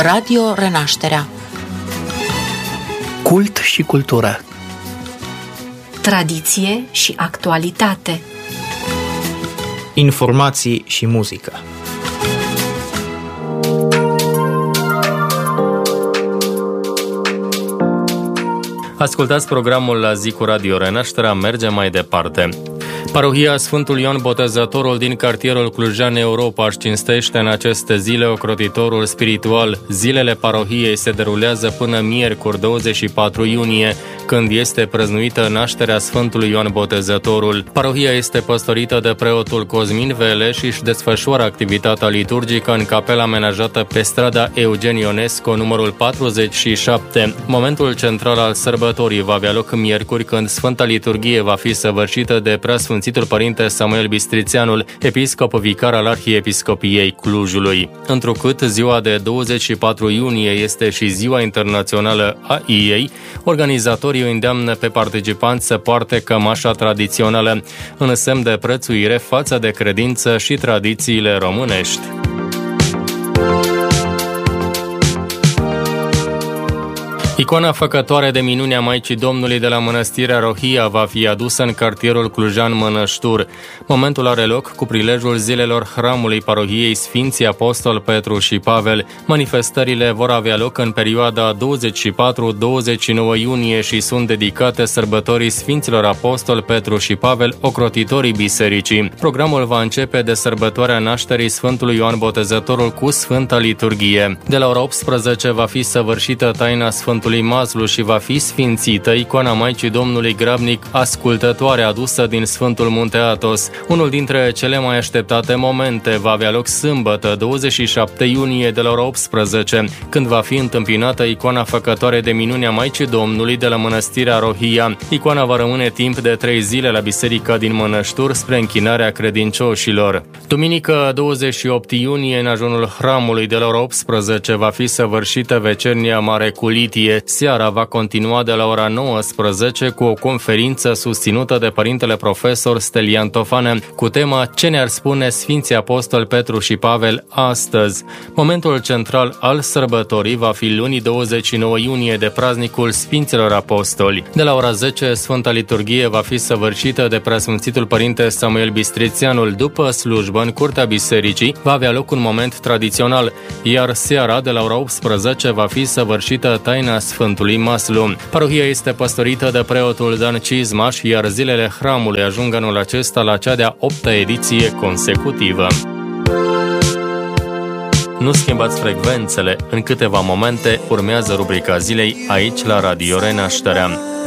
Radio Renașterea. Cult și cultură. Tradiție și actualitate. Informații și muzică. Ascultați programul La zi cu Radio Renașterea, mergem mai departe. Parohia Sfântul Ioan Botezătorul din cartierul Clujan, Europa, își cinstește în aceste zile ocrotitorul spiritual. Zilele parohiei se derulează până miercuri 24 iunie, când este prăznuită nașterea Sfântului Ioan Botezătorul. Parohia este păstorită de preotul Cosmin Vele și își desfășoară activitatea liturgică în capela amenajată pe strada Eugen Ionescu, numărul 47. Momentul central al sărbătorii va avea loc miercuri, când Sfânta Liturghie va fi săvârșită de Preasfințitul Părinte Samuel Bistrițeanul, episcop vicar al Arhiepiscopiei Clujului. Întrucât ziua de 24 iunie este și ziua internațională a ei, organizatorii îi îndeamnă pe participanți să poarte cămașa tradițională, în semn de prețuire față de credință și tradițiile românești. Icoana făcătoare de minuni a Maicii Domnului de la Mănăstirea Rohia va fi adusă în cartierul Clujan Mănăștur. Momentul are loc cu prilejul zilelor hramului parohiei Sfinții Apostol Petru și Pavel. Manifestările vor avea loc în perioada 24-29 iunie și sunt dedicate sărbătorii Sfinților Apostol Petru și Pavel, ocrotitorii bisericii. Programul va începe de sărbătoarea nașterii Sfântului Ioan Botezătorul cu Sfânta Liturghie. De la ora 18 va fi săvârșită taina Sfântului Maslu și va fi sfințită icoana Maicii Domnului Grabnic Ascultătoare, adusă din Sfântul Munte Athos. Unul dintre cele mai așteptate momente va avea loc sâmbătă, 27 iunie, de la ora 18, când va fi întâmpinată icoana făcătoare de minuni a Maicii Domnului de la Mănăstirea Rohia. Icoana va rămâne timp de 3 zile la biserica din Mănăștur spre închinarea credincioșilor. Duminică 28 iunie, în ajunul hramului, de la ora 18, va fi săvârșită vecernia Mare cu litie. Seara va continua de la ora 19 cu o conferință susținută de părintele profesor Stelian Tofană cu tema Ce ne-ar spune Sfinții Apostoli Petru și Pavel astăzi. Momentul central al sărbătorii va fi luni 29 iunie, de praznicul Sfinților Apostoli. De la ora 10, Sfânta Liturghie va fi săvârșită de Preasfințitul Părinte Samuel Bistrițeanul. După slujbă, în curtea bisericii, va avea loc un moment tradițional, iar seara, de la ora 18, va fi săvârșită taina Sfântului Maslu. Parohia este păstorită de preotul Dan Cizmaș, iar zilele hramului ajung anul acesta la cea de-a 8-a ediție consecutivă. Nu schimbați frecvențele, în câteva momente urmează rubrica zilei aici la Radio Renașterea.